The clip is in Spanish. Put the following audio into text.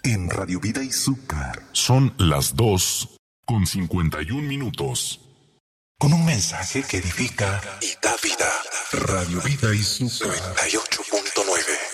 en Radio Vida y Azúcar. Son las 2:51. Con un mensaje que edifica y da vida. Radio Vida y Azúcar 98.9.